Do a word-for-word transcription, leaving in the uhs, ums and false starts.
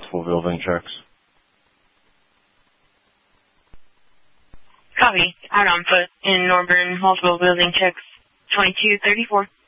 multiple building checks. Copy. Out on foot in Norburn, multiple building checks, twenty-two thirty-four.